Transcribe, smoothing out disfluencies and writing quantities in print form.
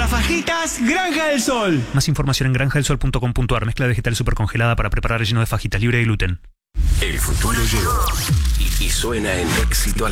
Para fajitas, Granja del Sol. Más información en granjadelsol.com.ar. Mezcla vegetal supercongelada para preparar relleno de fajitas libre de gluten. El futuro llegó y suena en Éxito al